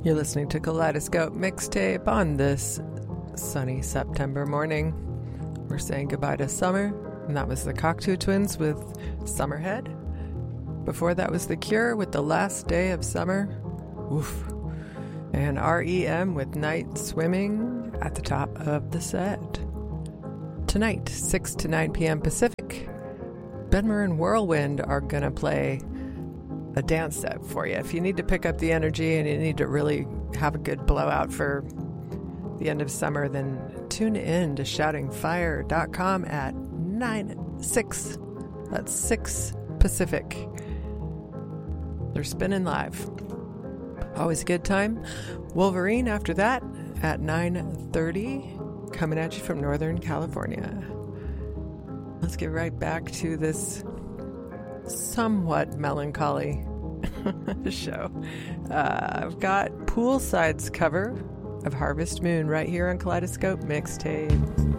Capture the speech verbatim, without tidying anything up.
You're listening to Kaleidoscope Mixtape on this sunny September morning. We're saying goodbye to summer, and that was the Cocteau Twins with Summerhead. Before that was The Cure with The Last Day of Summer. Oof. And R E M with Night Swimming at the top of the set. Tonight, six to nine p.m. Pacific, Benmer and Whirlwind are going to play a dance set for you. If you need to pick up the energy and you need to really have a good blowout for the end of summer, then tune in to shouting fire dot com at nine, six, that's six Pacific. They're spinning live. Always a good time. Wolverine after that at nine thirty, coming at you from Northern California. Let's get right back to this somewhat melancholy show. Uh, I've got Poolside's cover of Harvest Moon right here on Kaleidoscope Mixtape.